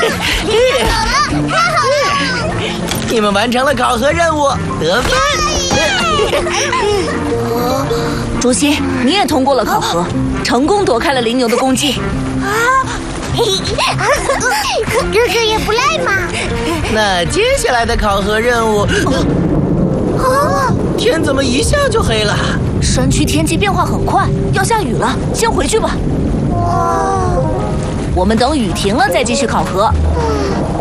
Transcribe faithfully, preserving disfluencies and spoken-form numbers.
太好了！ 你们完成了考核任务，得分。 竹心，你也通过了考核，成功躲开了羚牛的攻击。 啊！这这也不赖嘛。 那接下来的考核任务， 哦， 天怎么一下就黑了？ 山区天气变化很快，要下雨了，先回去吧。 哦， 我们等雨停了再继续考核。